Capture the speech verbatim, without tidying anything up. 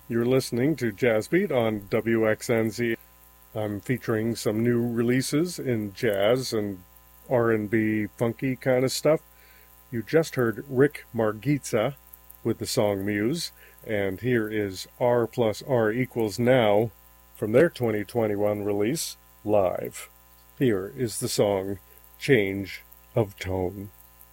You're listening to Jazz Beat on W X N Z. I'm featuring some new releases in jazz and R and B funky kind of stuff. You just heard Rick Margitza with the song Muse, and here is R plus R equals Now from their twenty twenty-one release, Live. Here is the song Change of Tone.